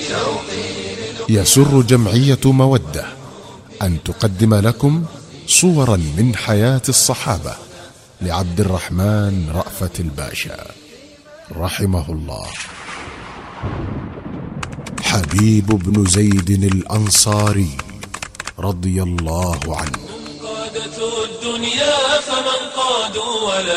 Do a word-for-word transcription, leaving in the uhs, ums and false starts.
يسر جمعية مودة أن تقدم لكم صورا من حياة الصحابة لعبد الرحمن رأفت الباشا رحمه الله. حبيب بن زيد الأنصاري رضي الله عنه. قادة الدنيا فمن قادوا ولا